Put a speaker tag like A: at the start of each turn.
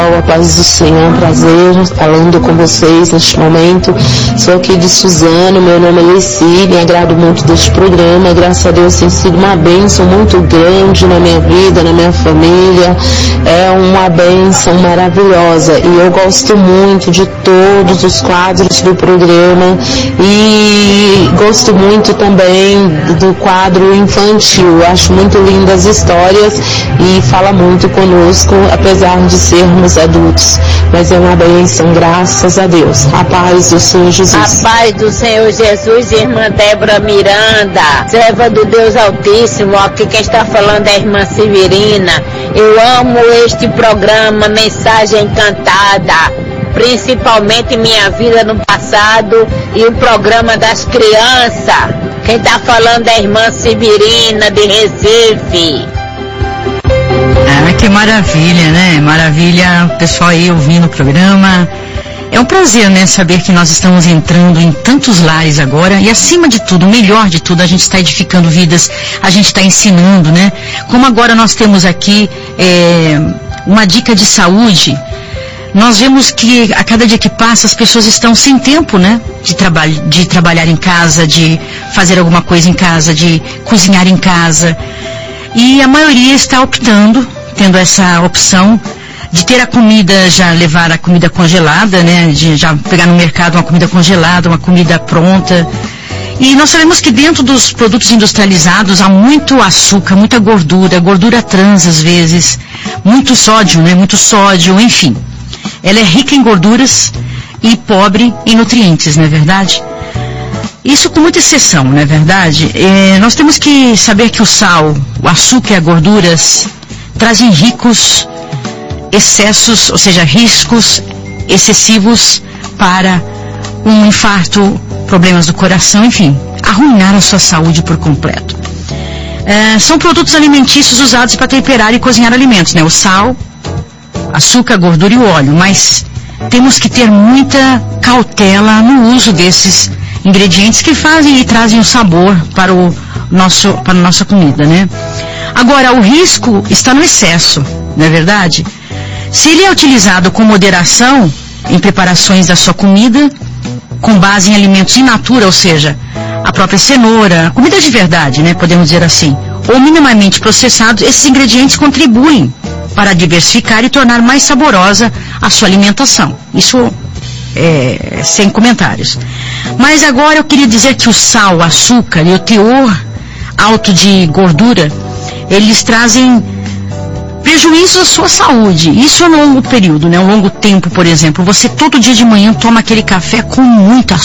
A: A paz do Senhor, é um prazer falando com vocês neste momento. Sou aqui de Suzano, meu nome é Leci, me agrado muito deste programa. Graças a Deus tem sido uma bênção muito grande na minha vida, na minha família. É uma bênção maravilhosa e eu gosto muito de todos os quadros do programa e gosto muito também do quadro infantil. Acho muito lindas as histórias e fala muito conosco, apesar de sermos adultos, mas é uma bênção, graças a Deus. A paz do Senhor Jesus.
B: A paz do Senhor Jesus, irmã Débora Miranda, serva do Deus Altíssimo. Aqui quem está falando é a irmã Severina. Eu amo este programa Mensagem Cantada, principalmente Minha Vida no Passado e o programa das crianças. Quem está falando é a irmã Severina de Recife.
C: Ah, que maravilha, né? Maravilha, o pessoal aí ouvindo o programa. É um prazer, né, saber que nós estamos entrando em tantos lares agora e, acima de tudo, o melhor de tudo, a gente está edificando vidas, a gente está ensinando, né? Como agora nós temos aqui uma dica de saúde, nós vemos que a cada dia que passa as pessoas estão sem tempo, né? De trabalhar em casa, de fazer alguma coisa em casa, de cozinhar em casa. E a maioria está optando, tendo essa opção de ter a comida, já levar a comida congelada, né? De já pegar no mercado uma comida congelada, uma comida pronta. E nós sabemos que dentro dos produtos industrializados há muito açúcar, muita gordura trans às vezes, muito sódio, né? Muito sódio, enfim. Ela é rica em gorduras e pobre em nutrientes, não é verdade? Isso com muita exceção, não é verdade? Nós temos que saber que o sal, o açúcar e as gorduras trazem ricos excessos, ou seja, riscos excessivos para um infarto, problemas do coração, enfim, arruinar a sua saúde por completo. São produtos alimentícios usados para temperar e cozinhar alimentos, né? O sal, açúcar, gordura e o óleo, mas temos que ter muita cautela no uso desses ingredientes que fazem e trazem o sabor para a nossa comida, né? Agora, o risco está no excesso, não é verdade? Se ele é utilizado com moderação em preparações da sua comida, com base em alimentos in natura, ou seja, a própria cenoura, comida de verdade, né? Podemos dizer assim, ou minimamente processados, esses ingredientes contribuem para diversificar e tornar mais saborosa a sua alimentação. Isso sem comentários. Mas agora eu queria dizer que o sal, o açúcar e o teor alto de gordura, eles trazem prejuízos à sua saúde. Isso a longo período, né? A longo tempo, por exemplo. Você todo dia de manhã toma aquele café com muito açúcar.